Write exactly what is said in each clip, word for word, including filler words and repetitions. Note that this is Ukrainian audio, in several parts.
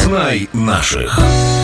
Знай наших.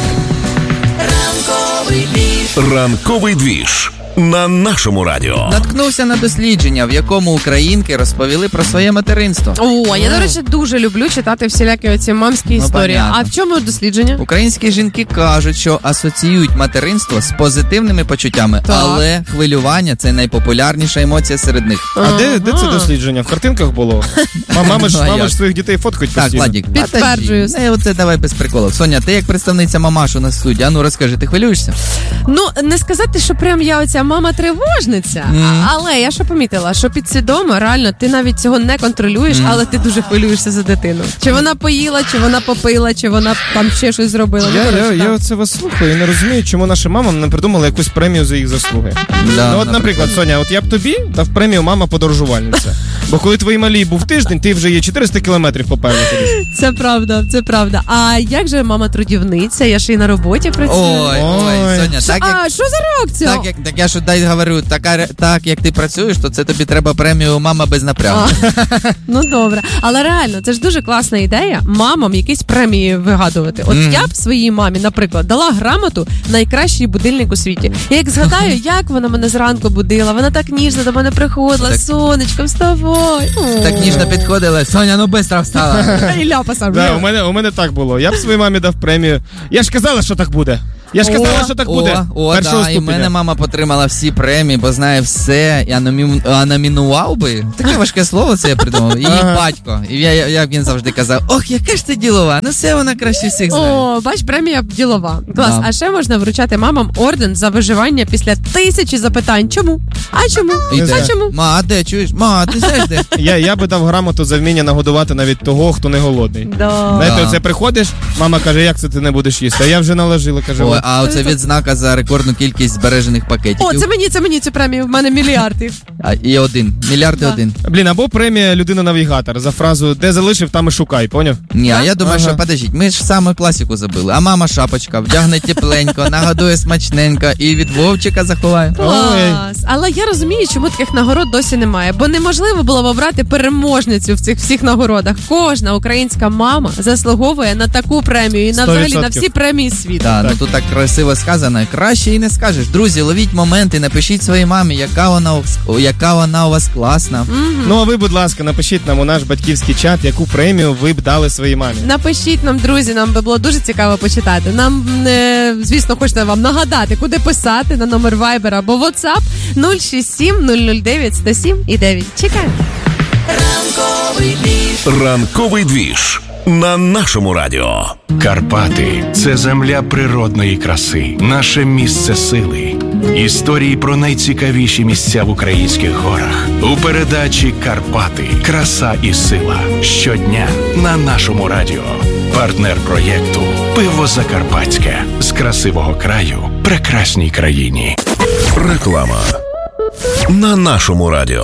Ранковий двіж. Ранковий двіж. На нашому радіо. Наткнувся на дослідження, в якому українки розповіли про своє материнство. О, я, до речі, дуже люблю читати всілякі оці мамські Ну, історії. понятно. А в чому дослідження? Українські жінки кажуть, що асоціюють материнство з позитивними почуттями, Так. але хвилювання – це найпопулярніша емоція серед них. А де, де це дослідження? В картинках було? Мама ж, Ну, а мама як? ж своїх дітей фоткають Так, постійно. Владік, Підтверджую. Не, оце давай без приколів. Соня, ти як представниця мамаш у нас в студії, а ну розкажи, ти хвилюєшся? Ну, не сказати, що прям я оця мама тривожниця, Мгм. але я що помітила, що підсвідомо, реально, ти навіть цього не контролюєш, але ти дуже хвилюєшся за дитину. Чи вона поїла, чи вона попила, чи вона там ще щось зробила. Ну, Я, я, коротше, я так. оце вас слухаю і не розумію, чому нашим мамам не придумали якусь премію за їх заслуги. Да, ну от, наприклад, Соня, от я б тобі дав премію мама подорожувальниця. Бо коли твої малі був тиждень, ти вже є чотириста кілометрів попереду. Це правда, це правда. А як же мама трудівниця? Я ж і на роботі працюю. Ой, ой, Ой. Соня, так як... А, що за реакція? Так, як, так я ж дай говорю, така, ре- так як ти працюєш, то це тобі треба премію «Мама без напрягу». А, ну добре, але реально, це ж дуже класна ідея мамам якісь премії вигадувати. От Мгм. я б своїй мамі, наприклад, дала грамоту найкращий будильник у світі. Я як згадаю, як вона мене зранку будила, вона так ніжно до мене приходила, Так. сонечко, вставай. О. Так ніжно підходила, Соня, ну бистро встала. І ляпа сам. Да, у мене, у мене так було. Я б своїй мамі дав премію. Я ж казала, що так буде. Я ж казала, О, що так буде. О, о Першого да, і в ступеня. мене мама потримала всі премії, бо знає все. Я номі... а номінував би. Таке важке слово це я придумав. Її Ага. батько. І я, я, як він завжди казав, ох, яка ж ти ділова, ну все вона краще всіх знає. О, бач, премія ділова. Клас. Да. А ще можна вручати мамам орден за виживання після тисячі запитань. Чому? А чому? І А де? чому? Ма, а де, чуєш? Ма, ти знаєш де? Я, я би дав грамоту за вміння нагодувати навіть того, хто не голодний. Да. Знаєте, Да. оце приходиш, мама каже, як це ти не будеш їсти? А я вже наложила, каже, Ой, от. а оце відзнака за рекордну кількість збережених пакетів. О, це мені, це мені цю премію. В мене мільярд їх. А, і один. Мільярди Да. один. Блін, або премія людина-навігатор за фразу «де залишив, там і шукай», поняв? Ні, а я думаю, Ага. що подождіть, ми ж саме класику забили. А мама шапочка, вдягне тепленько, нагодує смачненько і від Вовчика заховає. Клас. Але я розумію, чому таких нагород досі немає. Бо неможливо було б обрати переможницю в цих всіх нагородах. Кожна українська мама заслуговує на таку премію і на Сто взагалі на відсотків. всі премії світу. Так, ну тут так красиво сказано, краще і не скажеш. Друзі, ловіть моменти, напишіть своїй мамі, яка вона, у вас- о, яка вона у вас класна. Мгм. Ну а ви, будь ласка, напишіть нам у наш батьківський чат, яку премію ви б дали своїй мамі. Напишіть нам, друзі, нам би було дуже цікаво почитати. Нам, е, звісно, хочеться вам нагадати, куди писати на номер Viber або WhatsApp нуль шість сім нуль нуль дев'ять сто сім і дев'ять. Чекаємо. Ранковий двіж. На нашому радіо. Карпати – це земля природної краси, наше місце сили. Історії про найцікавіші місця в українських горах. У передачі «Карпати. Краса і сила». Щодня на нашому радіо. Партнер проєкту «Пиво Закарпатське». З красивого краю прекрасній країні. Реклама. На нашому радіо.